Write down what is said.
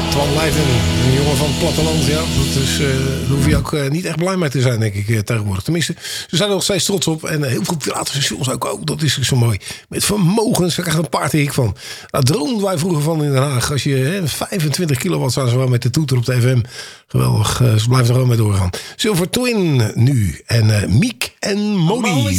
Twan Leijten, een jongen van het platteland. Ja, daar hoef je ook niet echt blij mee te zijn, denk ik, tegenwoordig. Tenminste, ze zijn er nog steeds trots op. En heel veel piratenstations ook. Dat is zo mooi. Met vermogens, daar krijg je een paardhik van. Daar droomden wij vroeger van in Den Haag. Als je 25 kilowatt staan ze wel met de toeter op de FM. Geweldig, ze blijven er gewoon mee doorgaan. Silver Twin nu. En Miek en Molly.